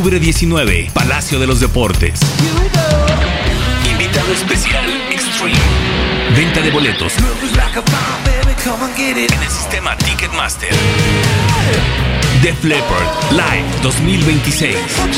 Octubre 19, Palacio de los Deportes. Invitado especial, Extreme. Venta de boletos en el sistema Ticketmaster. Def Leppard Live 2026.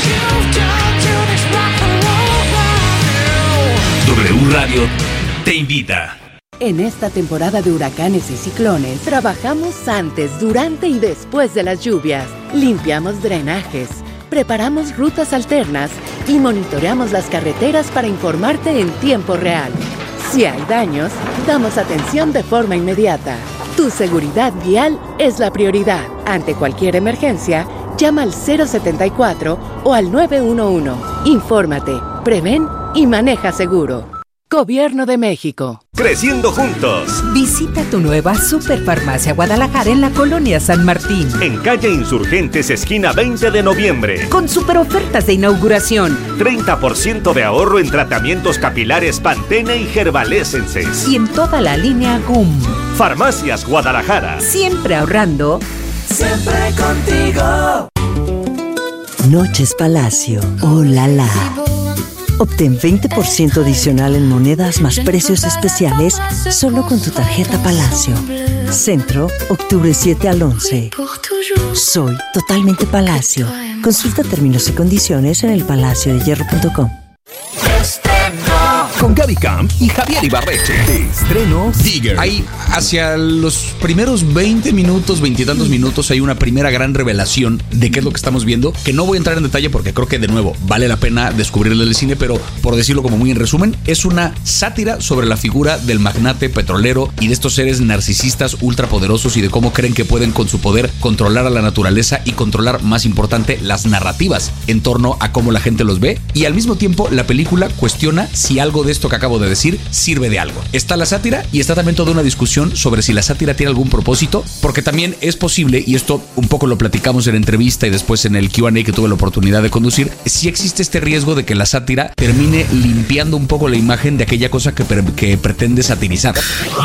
W Radio te invita. En esta temporada de huracanes y ciclones, trabajamos antes, durante y después de las lluvias. Limpiamos drenajes, preparamos rutas alternas y monitoreamos las carreteras para informarte en tiempo real. Si hay daños, damos atención de forma inmediata. Tu seguridad vial es la prioridad. Ante cualquier emergencia, llama al 074 o al 911. Infórmate, prevén y maneja seguro. Gobierno de México. Creciendo juntos. Visita tu nueva Superfarmacia Guadalajara en la colonia San Martín. En calle Insurgentes, esquina 20 de noviembre. Con super ofertas de inauguración. 30% de ahorro en tratamientos capilares Pantene y Herbalescences. Y en toda la línea GUM. Farmacias Guadalajara. Siempre ahorrando. Siempre contigo. Noches Palacio. Oh, la la. Obtén 20% adicional en monedas más precios especiales solo con tu tarjeta Palacio. Centro, octubre 7 al 11. Soy totalmente Palacio. Consulta términos y condiciones en elpalaciodehierro.com. Con Gaby Camp y Javier Ibarreche. De estreno, Digger. Ahí, hacia los primeros 20 minutos, 20 y tantos minutos, hay una primera gran revelación de qué es lo que estamos viendo, que no voy a entrar en detalle porque creo que, de nuevo, vale la pena descubrirlo del cine, pero por decirlo como muy en resumen, es una sátira sobre la figura del magnate petrolero y de estos seres narcisistas ultrapoderosos y de cómo creen que pueden con su poder controlar a la naturaleza y controlar, más importante, las narrativas en torno a cómo la gente los ve. Y al mismo tiempo, la película cuestiona si algo de esto que acabo de decir sirve de algo. Está la sátira y está también toda una discusión sobre si la sátira tiene algún propósito, porque también es posible, y esto un poco lo platicamos en la entrevista y después en el Q&A que tuve la oportunidad de conducir, si existe este riesgo de que la sátira termine limpiando un poco la imagen de aquella cosa que pretende satirizar.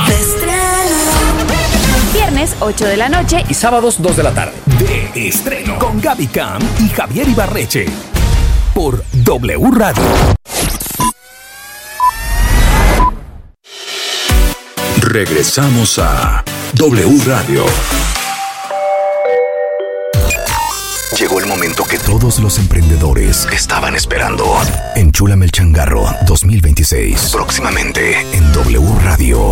Viernes 8 de la noche y sábados 2 de la tarde. De estreno con Gaby Camp y Javier Ibarreche. Por W Radio. Regresamos a W Radio. Llegó el momento que todos los emprendedores estaban esperando. Enchúlame el changarro 2026. Próximamente en W Radio.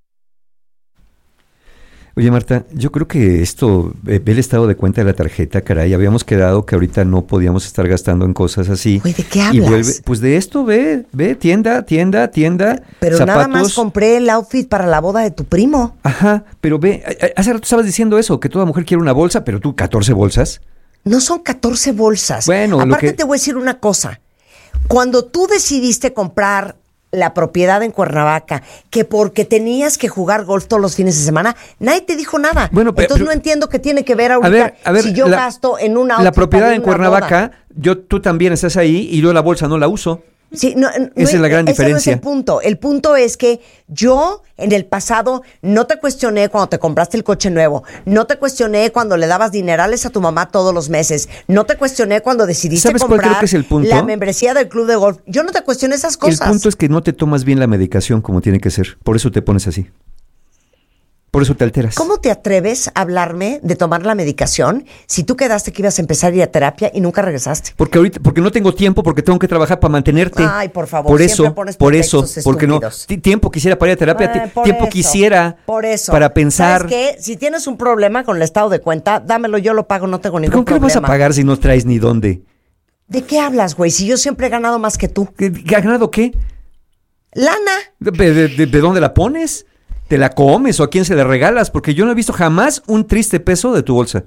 Oye, Marta, yo creo que esto, ve el estado de cuenta de la tarjeta, caray, habíamos quedado que ahorita no podíamos estar gastando en cosas así. Güey, ¿de qué hablas? Y vuelve, pues de esto, ve, tienda, pero zapatos. Nada más compré el outfit para la boda de tu primo. Ajá, pero ve, hace rato estabas diciendo eso, que toda mujer quiere una bolsa, pero tú 14 bolsas. No son 14 bolsas. Bueno, aparte te voy a decir una cosa. Cuando tú decidiste comprar la propiedad en Cuernavaca, que porque tenías que jugar golf todos los fines de semana, nadie te dijo nada. Bueno, entonces no entiendo qué tiene que ver ahorita a ver, si yo gasto en un outfit. La propiedad en boda. Cuernavaca, tú también estás ahí y yo la bolsa no la uso. Sí, esa es la gran diferencia. No es el punto. El punto es que yo en el pasado no te cuestioné cuando te compraste el coche nuevo, no te cuestioné cuando le dabas dinerales a tu mamá todos los meses, no te cuestioné cuando decidiste ¿Sabes comprar cuál creo que es el punto? La membresía del club de golf. Yo no te cuestioné esas cosas. El punto es que no te tomas bien la medicación como tiene que ser. Por eso te pones así. Por eso te alteras. ¿Cómo te atreves a hablarme de tomar la medicación si tú quedaste que ibas a empezar a ir a terapia y nunca regresaste? Porque no tengo tiempo, porque tengo que trabajar para mantenerte. Ay, por favor, siempre pones pretextos estúpidos. Porque no, tiempo quisiera para ir a terapia, tiempo quisiera para pensar. ¿Sabes qué? Si tienes un problema con el estado de cuenta, dámelo, yo lo pago, no tengo ningún problema. ¿Cómo qué vas a pagar si no traes ni dónde? ¿De qué hablas, güey? Si yo siempre he ganado más que tú. ¿Ganado qué? Lana. ¿De dónde la pones? ¿Te la comes o a quién se la regalas? Porque yo no he visto jamás un triste peso de tu bolsa.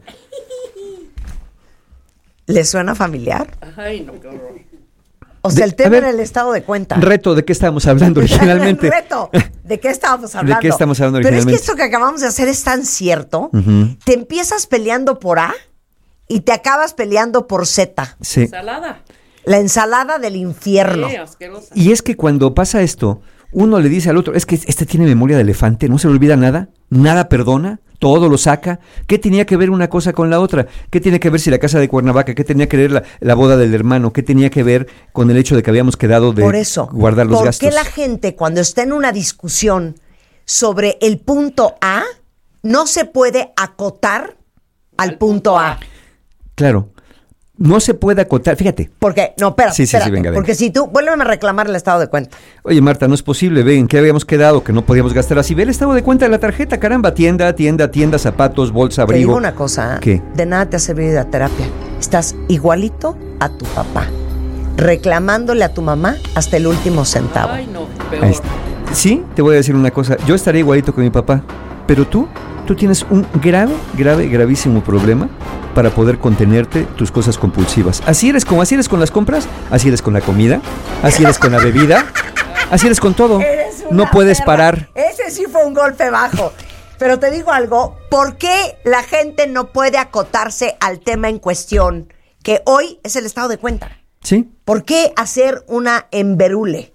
¿Le suena familiar? Ay, no, qué horror. O sea, el tema era el estado de cuenta. Reto, ¿de qué estábamos hablando originalmente? Reto, ¿de qué estábamos hablando? ¿De qué estamos hablando originalmente? Pero es que esto que acabamos de hacer es tan cierto. Uh-huh. Te empiezas peleando por A y te acabas peleando por Z. Sí. Ensalada. La ensalada del infierno. Sí, asquerosa. Y es que cuando pasa esto, uno le dice al otro, es que este tiene memoria de elefante, no se le olvida nada. nada perdona, todo lo saca. ¿Qué tenía que ver una cosa con la otra? ¿Qué tiene que ver si la casa de Cuernavaca? ¿Qué tenía que ver la boda del hermano? ¿Qué tenía que ver con el hecho de que habíamos quedado de guardar los gastos? ¿Por qué la gente cuando está en una discusión sobre el punto A no se puede acotar al punto A? Claro. No se puede acotar, fíjate. Porque, no, espérate, Sí, venga. Porque si tú, vuélveme a reclamar el estado de cuenta. Oye, Marta, no es posible, ve, ¿en qué habíamos quedado? Que no podíamos gastar así. Ve el estado de cuenta de la tarjeta, caramba, tienda, zapatos, bolsa, abrigo. Te digo una cosa, ¿qué? De nada te ha servido la terapia. Estás igualito a tu papá, reclamándole a tu mamá hasta el último centavo. Ay, no, peor. Sí, te voy a decir una cosa, yo estaré igualito con mi papá, pero tú tienes un gravísimo problema para poder contenerte tus cosas compulsivas. Así eres con las compras, así eres con la comida, así eres con la bebida, así eres con todo. No puedes parar. Ese sí fue un golpe bajo. Pero te digo algo, ¿por qué la gente no puede acotarse al tema en cuestión, que hoy es el estado de cuenta? Sí. ¿Por qué hacer una emberule?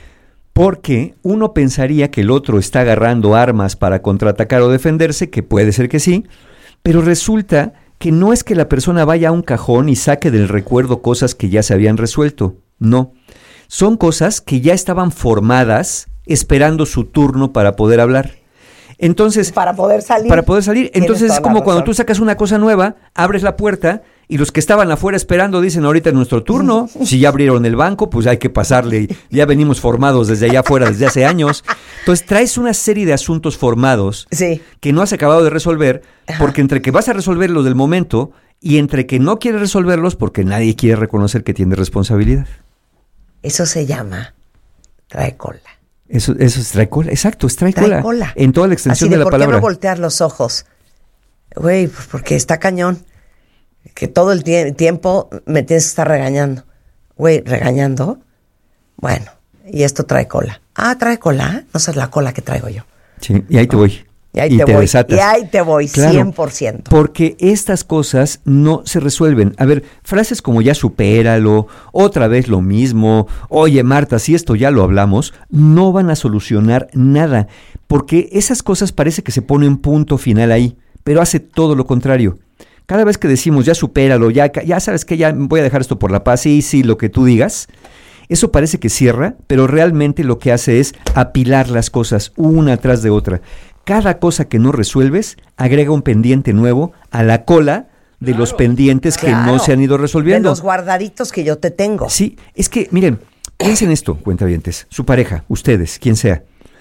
Porque uno pensaría que el otro está agarrando armas para contraatacar o defenderse, que puede ser que sí, pero resulta que no es que la persona vaya a un cajón y saque del recuerdo cosas que ya se habían resuelto, no. Son cosas que ya estaban formadas esperando su turno para poder hablar. Entonces, para poder salir. Entonces es como cuando tú sacas una cosa nueva, abres la puerta y los que estaban afuera esperando dicen, ahorita es nuestro turno. Si ya abrieron el banco, pues hay que pasarle. Ya venimos formados desde allá afuera desde hace años. Entonces traes una serie de asuntos formados que no has acabado de resolver, porque entre que vas a resolver los del momento y entre que no quieres resolverlos porque nadie quiere reconocer que tiene responsabilidad. Eso se llama trae cola. Eso es trae cola, exacto, es trae cola. En toda la extensión de la palabra. ¿Por qué no voltear los ojos? Güey, pues porque está cañón. Que todo el tiempo me tienes que estar regañando. Güey, ¿regañando? Bueno, y esto trae cola. Ah, ¿trae cola? No sé la cola que traigo yo. Sí, y ahí te voy. Y ahí te voy, claro, 100%. Porque estas cosas no se resuelven. A ver, frases como ya supéralo, otra vez lo mismo, oye Marta, si esto ya lo hablamos, no van a solucionar nada. Porque esas cosas parece que se pone un punto final ahí, pero hace todo lo contrario. Cada vez que decimos ya supéralo, ya sabes que ya voy a dejar esto por la paz, sí, lo que tú digas, eso parece que cierra, pero realmente lo que hace es apilar las cosas una atrás de otra. Cada cosa que no resuelves agrega un pendiente nuevo a la cola de los pendientes que no se han ido resolviendo. De los guardaditos que yo te tengo. Sí, es que, miren, piensen esto, cuentavientes, su pareja, ustedes, quien sea.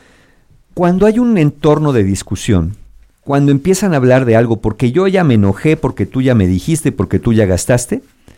Cuando hay un entorno de discusión, cuando empiezan a hablar de algo porque yo ya me enojé, porque tú ya me dijiste, porque tú ya gastaste,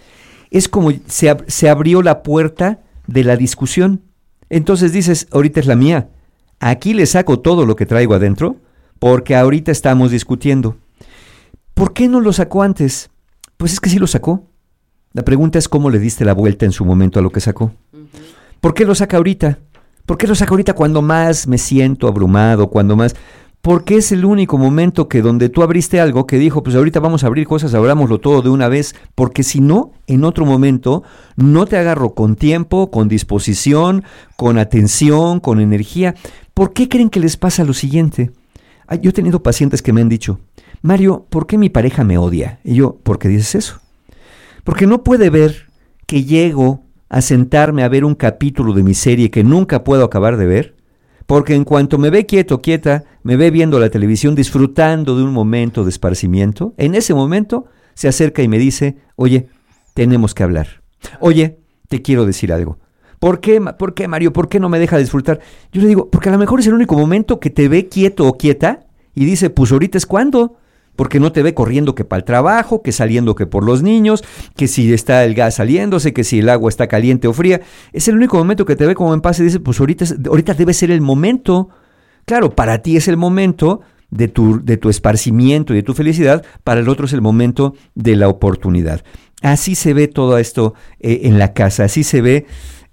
es como se abrió la puerta de la discusión. Entonces dices, ahorita es la mía. Aquí le saco todo lo que traigo adentro, porque ahorita estamos discutiendo. ¿Por qué no lo sacó antes? Pues es que sí lo sacó. La pregunta es cómo le diste la vuelta en su momento a lo que sacó. ¿Por qué lo saca ahorita? ¿Por qué lo saca ahorita cuando más me siento abrumado, cuando más? Porque es el único momento que donde tú abriste algo que dijo, pues ahorita vamos a abrir cosas, abrámoslo todo de una vez, porque si no, en otro momento, no te agarro con tiempo, con disposición, con atención, con energía. ¿Por qué creen que les pasa lo siguiente? Yo he tenido pacientes que me han dicho, Mario, ¿por qué mi pareja me odia? Y yo, ¿por qué dices eso? Porque no puede ver que llego a sentarme a ver un capítulo de mi serie que nunca puedo acabar de ver, porque en cuanto me ve quieto, quieta, me ve viendo la televisión, disfrutando de un momento de esparcimiento, en ese momento se acerca y me dice, oye, tenemos que hablar. Oye, te quiero decir algo. ¿Por qué, Mario? ¿Por qué no me deja disfrutar? Yo le digo, porque a lo mejor es el único momento que te ve quieto o quieta y dice, pues ahorita es cuando. Porque no te ve corriendo que para el trabajo, que saliendo que por los niños, que si está el gas saliéndose, que si el agua está caliente o fría. Es el único momento que te ve como en paz y dice, pues ahorita debe ser el momento. Claro, para ti es el momento de tu esparcimiento y de tu felicidad, para el otro es el momento de la oportunidad. Así se ve todo esto en la casa, así se ve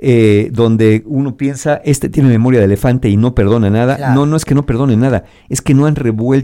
donde uno piensa, tiene memoria de elefante y no perdona nada. Claro. No es que no perdone nada, es que no han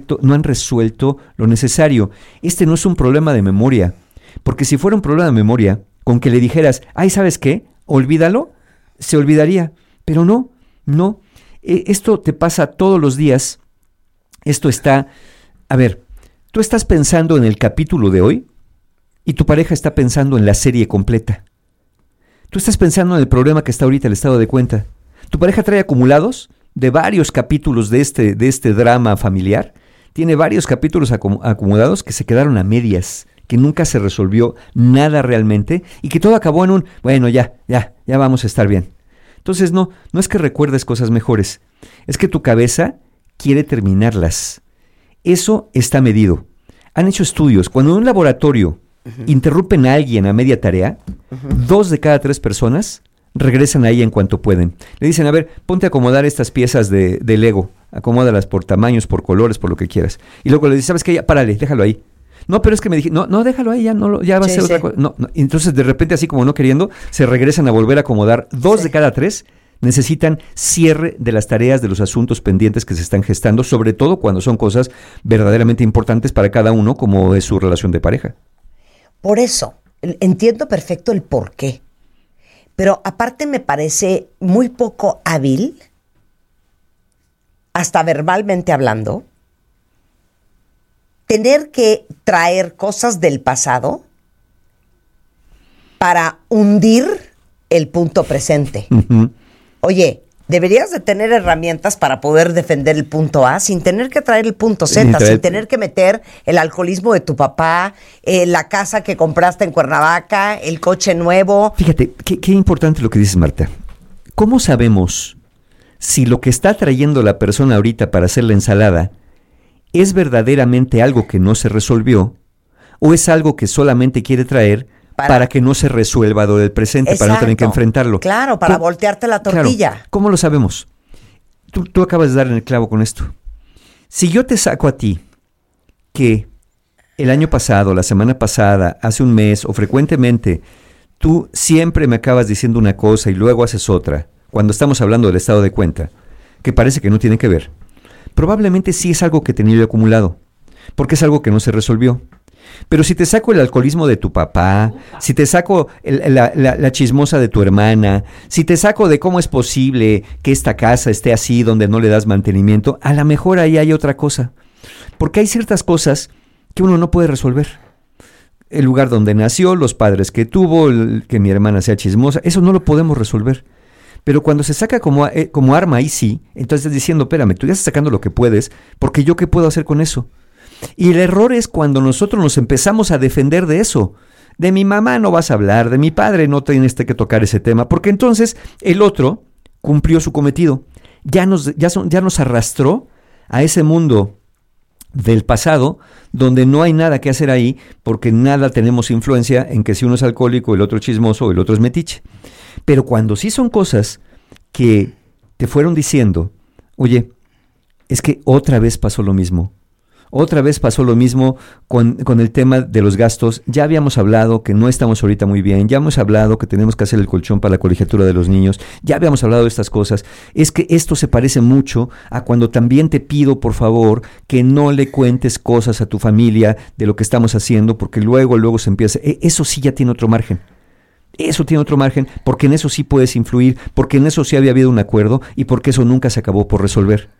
resuelto lo necesario. No es un problema de memoria, porque si fuera un problema de memoria, con que le dijeras, ay, ¿sabes qué? Olvídalo, se olvidaría, pero no. Esto te pasa todos los días Esto está... A ver, tú estás pensando en el capítulo de hoy y tu pareja está pensando en la serie completa. Tú estás pensando en el problema que está ahorita el estado de cuenta. Tu pareja trae acumulados de varios capítulos de este drama familiar. Tiene varios capítulos acumulados que se quedaron a medias, que nunca se resolvió nada realmente y que todo acabó en un, bueno, ya vamos a estar bien. Entonces no es que recuerdes cosas mejores, es que tu cabeza quiere terminarlas. Eso está medido. Han hecho estudios. Cuando en un laboratorio interrumpen a alguien a media tarea, 2 de cada 3 personas regresan ahí en cuanto pueden. Le dicen, a ver, ponte a acomodar estas piezas de Lego, acomódalas por tamaños, por colores, por lo que quieras. Y luego le dices, ¿sabes qué? Ya, párale, déjalo ahí. No, pero es que me dije, no, déjalo ahí, ya va a ser otra cosa. No. Entonces, de repente, así como no queriendo, se regresan a volver a acomodar. 2 de cada 3 necesitan cierre de las tareas, de los asuntos pendientes que se están gestando, sobre todo cuando son cosas verdaderamente importantes para cada uno, como es su relación de pareja. Por eso, entiendo perfecto el por qué. Pero aparte me parece muy poco hábil, hasta verbalmente hablando, tener que traer cosas del pasado para hundir el punto presente. Uh-huh. Oye, deberías de tener herramientas para poder defender el punto A sin tener que traer el punto Z, sin tener que meter el alcoholismo de tu papá, la casa que compraste en Cuernavaca, el coche nuevo. Fíjate, qué importante lo que dices, Marta. ¿Cómo sabemos si lo que está trayendo la persona ahorita para hacer la ensalada es verdaderamente algo que no se resolvió o es algo que solamente quiere traer para que no se resuelva lo del presente? Exacto. Para no tener que enfrentarlo. Claro, para voltearte la tortilla. Claro. ¿Cómo lo sabemos? Tú acabas de dar en el clavo con esto. Si yo te saco a ti que el año pasado, la semana pasada, hace un mes o frecuentemente, tú siempre me acabas diciendo una cosa y luego haces otra, cuando estamos hablando del estado de cuenta, que parece que no tiene que ver, probablemente sí es algo que tenía yo acumulado, porque es algo que no se resolvió. Pero si te saco el alcoholismo de tu papá, si te saco la chismosa de tu hermana, si te saco de cómo es posible que esta casa esté así donde no le das mantenimiento, a lo mejor ahí hay otra cosa. Porque hay ciertas cosas que uno no puede resolver. El lugar donde nació, los padres que tuvo, que mi hermana sea chismosa, eso no lo podemos resolver. Pero cuando se saca como arma, ahí sí, entonces estás diciendo, espérame, tú ya estás sacando lo que puedes, porque yo qué puedo hacer con eso. Y el error es cuando nosotros nos empezamos a defender de eso. De mi mamá no vas a hablar, de mi padre no tienes que tocar ese tema, porque entonces el otro cumplió su cometido. Ya nos arrastró a ese mundo del pasado, donde no hay nada que hacer ahí, porque nada tenemos influencia en que si uno es alcohólico, el otro es chismoso o el otro es metiche. Pero cuando sí son cosas que te fueron diciendo, oye, es que otra vez pasó lo mismo. Otra vez pasó lo mismo con el tema de los gastos. Ya habíamos hablado que no estamos ahorita muy bien. Ya hemos hablado que tenemos que hacer el colchón para la colegiatura de los niños. Ya habíamos hablado de estas cosas. Es que esto se parece mucho a cuando también te pido, por favor, que no le cuentes cosas a tu familia de lo que estamos haciendo, porque luego se empieza. Eso sí ya tiene otro margen. Eso tiene otro margen, porque en eso sí puedes influir, porque en eso sí había habido un acuerdo y porque eso nunca se acabó por resolver.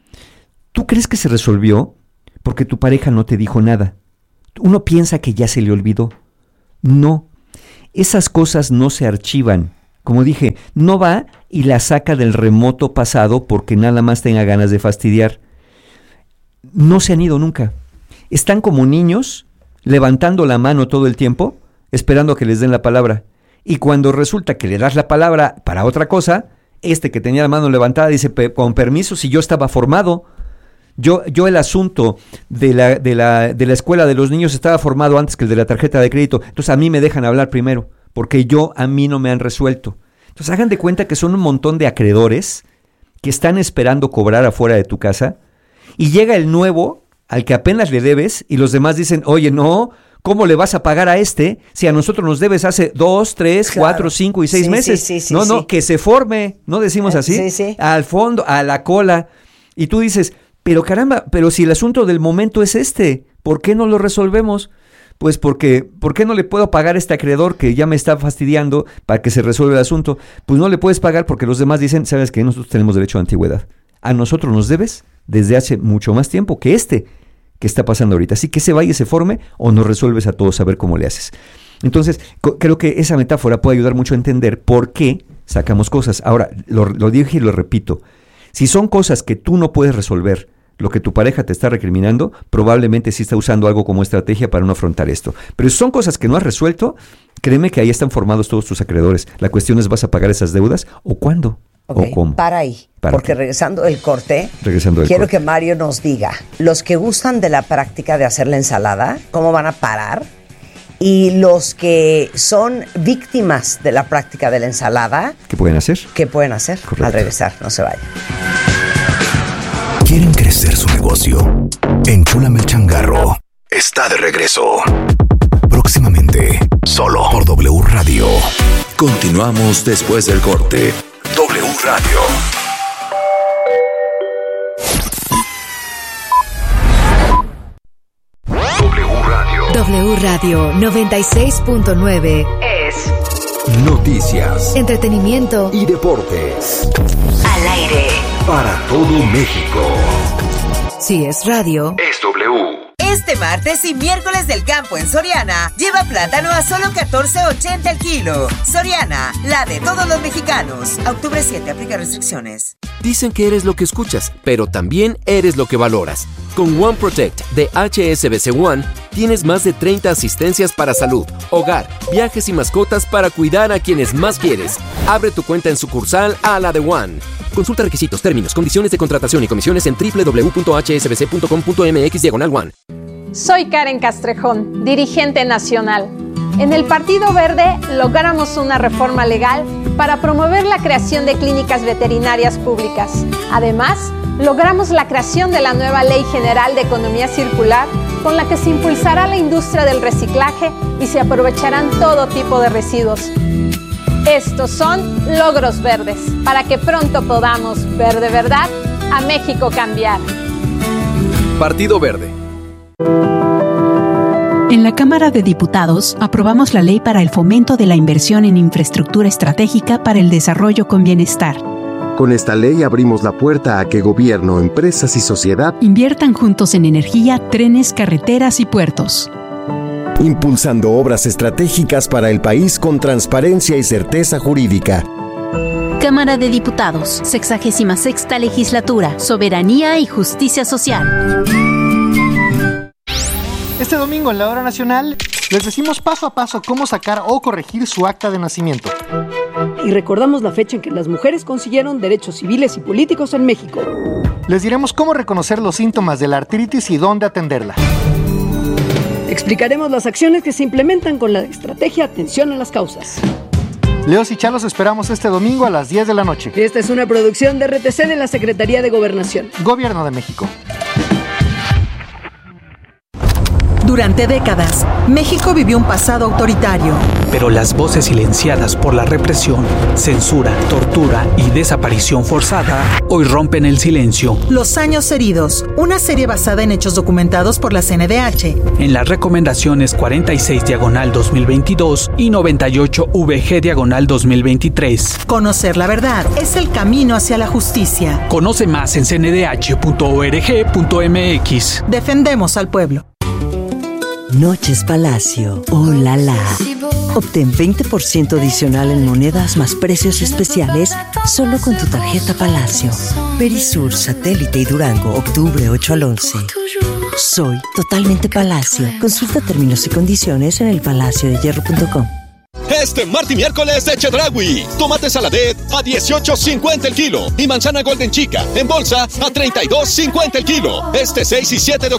¿Tú crees que se resolvió? Porque tu pareja no te dijo nada. Uno piensa que ya se le olvidó. No, esas cosas no se archivan. Como dije, no va y la saca del remoto pasado porque nada más tenga ganas de fastidiar. No se han ido nunca. Están como niños levantando la mano todo el tiempo, esperando a que les den la palabra. Y cuando resulta que le das la palabra para otra cosa, que tenía la mano levantada dice, con permiso, si yo estaba formado. Yo el asunto de la escuela de los niños estaba formado antes que el de la tarjeta de crédito. Entonces a mí me dejan hablar primero, porque a mí no me han resuelto. Entonces hagan de cuenta que son un montón de acreedores que están esperando cobrar afuera de tu casa y llega el nuevo al que apenas le debes y los demás dicen, oye, no, ¿cómo le vas a pagar a si a nosotros nos debes hace 2, 3, 4, 5 y 6 meses? Sí, no, que se forme, ¿no decimos así? Sí. Al fondo, a la cola. Y tú dices, pero caramba, pero si el asunto del momento es ¿por qué no lo resolvemos? Pues porque, ¿por qué no le puedo pagar a este acreedor que ya me está fastidiando para que se resuelva el asunto? Pues no le puedes pagar porque los demás dicen, ¿sabes qué? Nosotros tenemos derecho a antigüedad. a nosotros nos debes desde hace mucho más tiempo que que está pasando ahorita. Así que se vaya y se forme o nos resuelves a todos a ver cómo le haces. Entonces, creo que esa metáfora puede ayudar mucho a entender por qué sacamos cosas. Ahora, lo dije y lo repito. Si son cosas que tú no puedes resolver, lo que tu pareja te está recriminando, probablemente sí está usando algo como estrategia para no afrontar esto. Pero si son cosas que no has resuelto, créeme que ahí están formados todos tus acreedores. La cuestión es, ¿vas a pagar esas deudas o cuándo? Okay, ¿O cómo? Para ahí, porque regresando del corte, quiero que Mario nos diga, los que gustan de la práctica de hacer la ensalada, ¿cómo van a parar? Y los que son víctimas de la práctica de la ensalada, ¿qué pueden hacer? ¿Qué pueden hacer? Correcto. Al regresar, no se vayan. ¿Quieren crecer su negocio? Enchúlame el changarro está de regreso. Próximamente, solo por W Radio. Continuamos después del corte. W Radio. W Radio 96.9 es noticias, entretenimiento y deportes. Al aire. Para todo México. Si es radio, es W. Este martes y miércoles del campo en Soriana, lleva plátano a solo $14.80 el kilo. Soriana, la de todos los mexicanos. A octubre 7, aplica restricciones. Dicen que eres lo que escuchas, pero también eres lo que valoras. Con One Protect de HSBC One, tienes más de 30 asistencias para salud, hogar, viajes y mascotas para cuidar a quienes más quieres. Abre tu cuenta en sucursal a la de One. Consulta requisitos, términos, condiciones de contratación y comisiones en www.hsbc.com.mx/One. Soy Karen Castrejón, dirigente nacional. En el Partido Verde logramos una reforma legal para promover la creación de clínicas veterinarias públicas. Además, logramos la creación de la nueva Ley General de Economía Circular, con la que se impulsará la industria del reciclaje y se aprovecharán todo tipo de residuos. Estos son logros verdes, para que pronto podamos ver de verdad a México cambiar. Partido Verde. En la Cámara de Diputados aprobamos la ley para el fomento de la inversión en infraestructura estratégica para el desarrollo con bienestar. Con esta ley abrimos la puerta a que gobierno, empresas y sociedad inviertan juntos en energía, trenes, carreteras y puertos. Impulsando obras estratégicas para el país con transparencia y certeza jurídica. Cámara de Diputados, 66ª Legislatura, Soberanía y Justicia Social. Este domingo en la Hora Nacional les decimos paso a paso cómo sacar o corregir su acta de nacimiento. Y recordamos la fecha en que las mujeres consiguieron derechos civiles y políticos en México. Les diremos cómo reconocer los síntomas de la artritis y dónde atenderla. Explicaremos las acciones que se implementan con la estrategia Atención a las Causas. Leos y Chalos esperamos este domingo a las 10 de la noche. Esta es una producción de RTC de la Secretaría de Gobernación. Gobierno de México. Durante décadas, México vivió un pasado autoritario. Pero las voces silenciadas por la represión, censura, tortura y desaparición forzada hoy rompen el silencio. Los años heridos, una serie basada en hechos documentados por la CNDH. En las recomendaciones 46/2022 y 98VG/2023. Conocer la verdad es el camino hacia la justicia. Conoce más en cndh.org.mx. Defendemos al pueblo. Noches Palacio. ¡Oh, la, la! Obtén 20% adicional en monedas más precios especiales solo con tu tarjeta Palacio. Perisur, Satélite y Durango, octubre 8 al 11. Soy totalmente Palacio. Consulta términos y condiciones en elpalaciodehierro.com. Este martes y miércoles de Chedraui. Tomate saladet a $18.50 el kilo. Y manzana golden chica en bolsa a $32.50 el kilo. Este 6 y 7 de octubre